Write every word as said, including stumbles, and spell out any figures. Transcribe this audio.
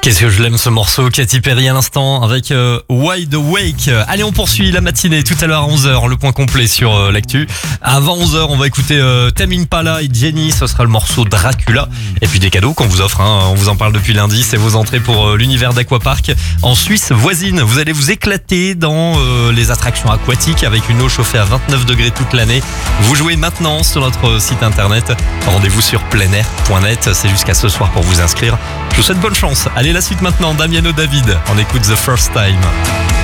Qu'est-ce que je l'aime ce morceau, Katy Perry à l'instant avec euh, Wide Awake. Allez, on poursuit la matinée tout à l'heure à onze heures, le point complet sur euh, l'actu. Avant onze heures, on va écouter euh, Tame Impala et Jenny, ce sera le morceau Dracula. Et puis des cadeaux qu'on vous offre, hein, on vous en parle depuis lundi, c'est vos entrées pour euh, l'univers d'Aquapark en Suisse voisine. Vous allez vous éclater dans euh, les attractions aquatiques avec une eau chauffée à vingt-neuf degrés toute l'année. Vous jouez maintenant sur notre site internet. Rendez-vous sur pleinair point net, c'est jusqu'à ce soir pour vous inscrire. Je vous souhaite bonne chance. Allez, la suite maintenant, Damiano David. On écoute The First Time.